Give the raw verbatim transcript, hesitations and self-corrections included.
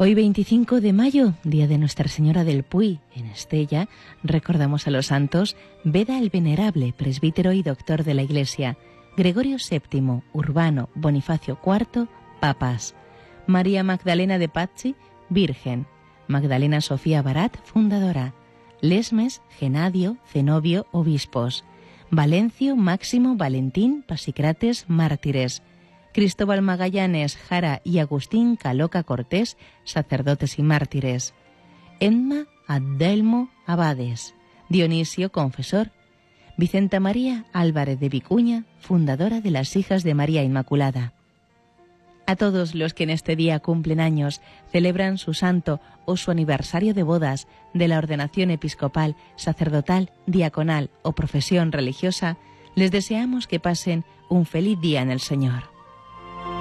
Hoy veinticinco de mayo, día de Nuestra Señora del Puy, en Estella, recordamos a los santos Beda el Venerable, presbítero y doctor de la Iglesia, Gregorio séptimo, Urbano, Bonifacio cuarto, papas, María Magdalena de Pazzi, virgen, Magdalena Sofía Barat, fundadora, Lesmes, Genadio, Zenobio, obispos, Valencio, Máximo, Valentín, Pasicrates, mártires, Cristóbal Magallanes, Jara y Agustín Caloca Cortés, sacerdotes y mártires, Emma, Adelmo, abades, Dionisio, confesor, Vicenta María Álvarez de Vicuña, fundadora de las Hijas de María Inmaculada. A todos los que en este día cumplen años, celebran su santo o su aniversario de bodas, de la ordenación episcopal, sacerdotal, diaconal o profesión religiosa, les deseamos que pasen un feliz día en el Señor.